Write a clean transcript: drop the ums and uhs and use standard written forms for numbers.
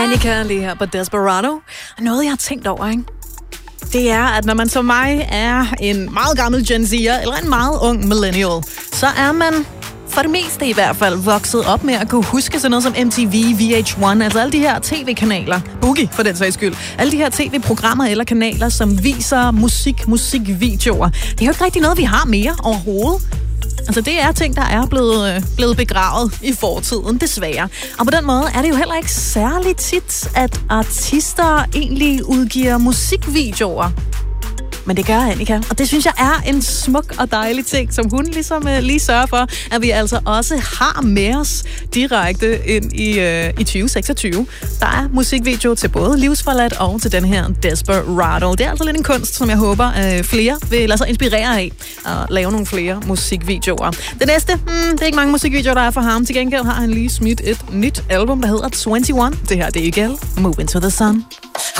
Annika lige her på Desperado. Noget, jeg har tænkt over, ikke? Det er, at når man som mig er en meget gammel Gen Z'er, eller en meget ung millennial, så er man, for det meste i hvert fald, vokset op med at kunne huske sådan noget som MTV, VH1, altså alle de her tv-kanaler, Boogie for den sags skyld, alle de her tv-programmer eller kanaler, som viser musikvideoer. Det er jo ikke rigtig noget, vi har mere overhovedet. Altså, det er ting, der er blevet begravet i fortiden, desværre. Og på den måde er det jo heller ikke særlig tit, at artister egentlig udgiver musikvideoer. Men det gør Annika, og det synes jeg er en smuk og dejlig ting, som hun ligesom lige sørger for, at vi altså også har med os direkte ind i 2026. Der er musikvideo til både Livsforladt og til den her Desperado. Det er altså lidt en kunst, som jeg håber, flere vil lade sig inspirere af at lave nogle flere musikvideoer. Det næste, det er ikke mange musikvideoer, der er for ham. Til gengæld har han lige smidt et nyt album, der hedder 21. Det her, det er Igel, Move Into the Sun.